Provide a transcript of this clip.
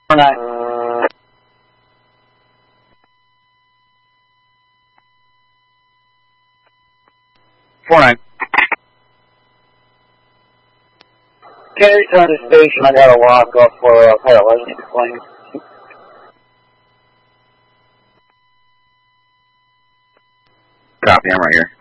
49. Okay, return to station. I got a walk up for a pilot license plane. Copy, I'm right here.